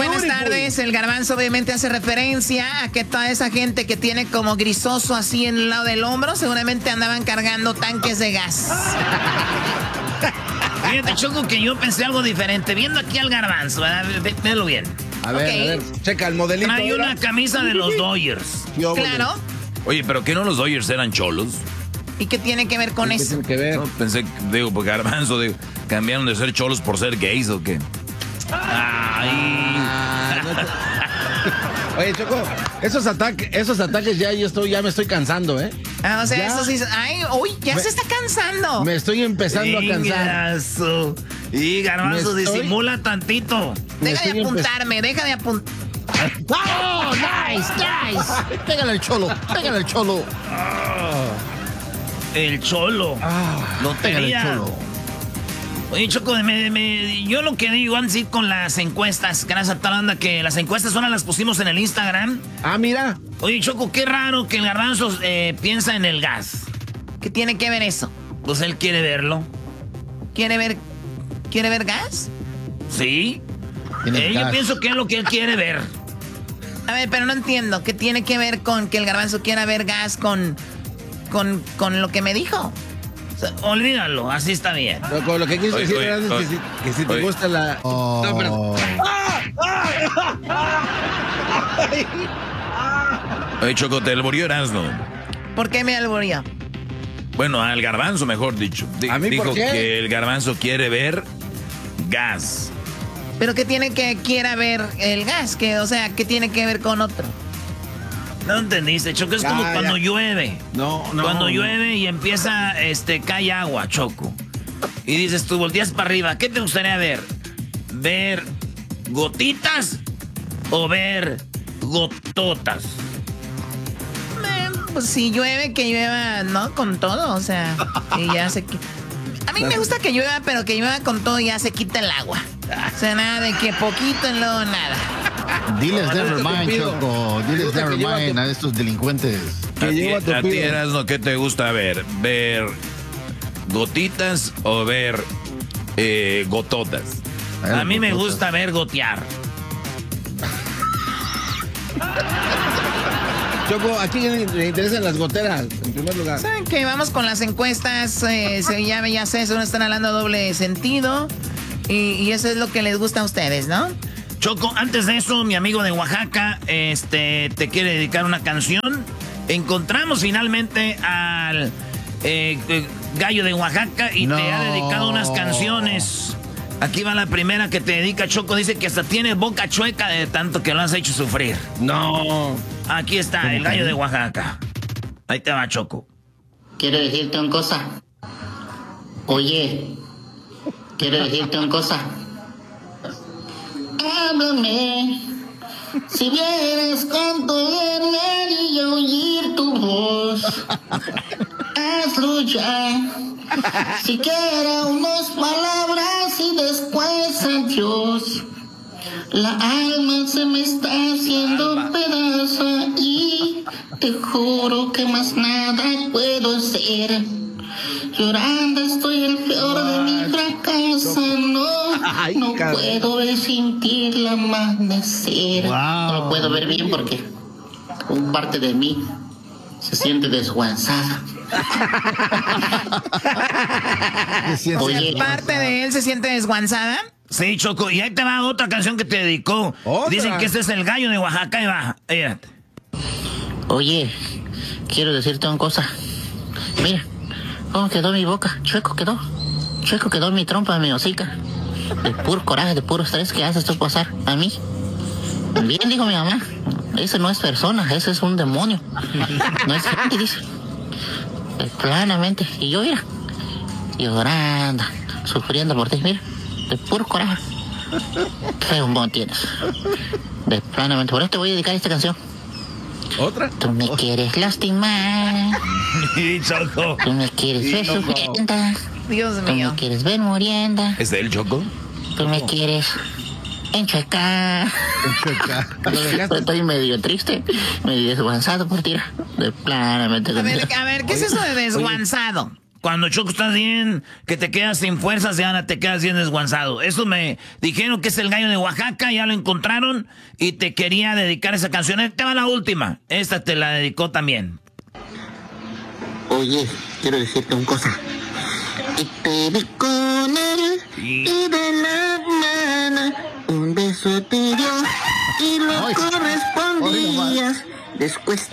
buenas tardes. El Garbanzo obviamente hace referencia a que toda esa gente que tiene como grisoso así en el lado del hombro seguramente andaban cargando tanques de gas. Fíjate, Choco, que yo pensé algo diferente. Viendo aquí al Garbanzo, ¿verdad? Véalo bien. A ver, checa el modelito. Hay una camisa de los Dodgers. Claro. Oye, ¿pero qué no los Dodgers eran cholos? ¿Y qué tiene que ver con eso? ¿Qué tiene que ver? No, pensé, porque Garbanzo, ¿cambiaron de ser cholos por ser gays o qué? Ay. Oye, Choco, esos ataques ya me estoy cansando, ¿eh? O sea, ¿Ya? eso sí. Ay, uy, ya se está cansando. Me estoy empezando a cansar. Y Garbanzo disimula tantito. Deja de apuntarme. ¡Oh, nice! Pégale al cholo. El cholo. Pégale al cholo. Oye, Choco, yo lo que digo antes de ir con las encuestas, gracias a toda la banda que las encuestas ahora las pusimos en el Instagram. Ah, mira. Oye, Choco, qué raro que el Garbanzo piensa en el gas. ¿Qué tiene que ver eso? Pues él quiere verlo. ¿Quiere ver gas? ¿Sí? Yo pienso que es lo que él quiere ver. A ver, pero no entiendo. ¿Qué tiene que ver con que el Garbanzo quiera ver gas con lo que me dijo? O sea, olvídalo, así está bien. Con lo que quiso decir es que si te gusta la... Oh. No, pero... Oye, Choco, te alburió Erasmo. ¿Por qué me albureó? Bueno, al Garbanzo, mejor dicho. ¿A mí dijo por qué? que el Garbanzo quiere ver gas. ¿Pero qué tiene que quiera ver el gas? O sea, ¿qué tiene que ver con otro? No entendiste, Choco, es como cuando llueve. No. Cuando llueve y empieza, cae agua, Choco. Y dices, tú volteas para arriba, ¿qué te gustaría ver? ¿Ver gotitas o ver gototas? Pues si llueve, que llueva, ¿no? Con todo, o sea, y ya se... A mí me gusta que llueva, pero que llueva con todo y ya se quita el agua. O sea, nada de que poquito y luego nada. Diles never mind, Choco. Diles never mind a estos delincuentes. A ti, Erasmo, ¿qué te gusta ver? ¿Ver gotitas o ver gototas? A mí me gusta ver gotear. Choco, ¿a quién le interesan las goteras, en primer lugar? ¿Saben qué? Vamos con las encuestas. Ya sé, según están hablando doble sentido. Y eso es lo que les gusta a ustedes, ¿no? Choco, antes de eso, mi amigo de Oaxaca, te quiere dedicar una canción. Encontramos finalmente al gallo de Oaxaca y te ha dedicado unas canciones. Aquí va la primera que te dedica, Choco. Dice que hasta tiene boca chueca de tanto que lo has hecho sufrir. No. Aquí está, el gallo de Oaxaca. Ahí te va, Choco. Quiero decirte una cosa. Oye, quiero decirte una cosa. Háblame. Si vieras cuánto verme y oír tu voz. Hazlo ya. Siquiera unas palabras y después adiós. La alma se me está haciendo pedazo y te juro que más nada puedo hacer. Llorando estoy el peor de mi fracaso. No puedo ver sin ti el amanecer. No lo puedo ver bien porque un parte de mí se siente desguanzada. Oye, parte de él se siente desguanzada. Sí, Choco, y ahí te va otra canción que te dedicó. Dicen que este es el gallo de Oaxaca y va. Fíjate. Oye, quiero decirte una cosa. Mira, cómo quedó mi boca. Chueco quedó mi trompa, mi hocica. De puro coraje, de puro estrés que haces tú pasar a mí. Bien, dijo mi mamá. Ese no es persona, ese es un demonio. No es gente, dice. Claramente. Y yo, mira, llorando, sufriendo por ti, mira. De puro coraje. Qué bombón tienes. De planamente. Por eso te voy a dedicar esta canción. ¿Otra? Tú me quieres lastimar. Choco. Tú me quieres ver sufriendo. Dios Tú mío. me quieres ver muriendo. ¿Es de él, Choco? Tú me quieres enchuecar. Estoy medio triste, medio desguanzado por ti. De planamente. A ver, ¿qué es eso de desguanzado? Cuando Choco estás bien, que te quedas sin fuerzas, ya te quedas bien desguanzado. Eso me dijeron que es el gallo de Oaxaca, ya lo encontraron y te quería dedicar esa canción. Esta va la última. Esta te la dedicó también. Oye, quiero decirte una cosa. Y te vi con él y de la mano un beso te dio y lo correspondías. Después